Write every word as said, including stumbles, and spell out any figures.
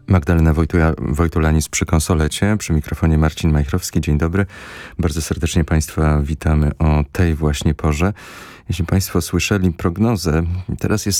Magdalena Wojtuja, Wojtulanis przy konsolecie, przy mikrofonie Marcin Majchrowski. Dzień dobry. Bardzo serdecznie Państwa witamy o tej właśnie porze. Jeśli Państwo słyszeli prognozę, teraz jest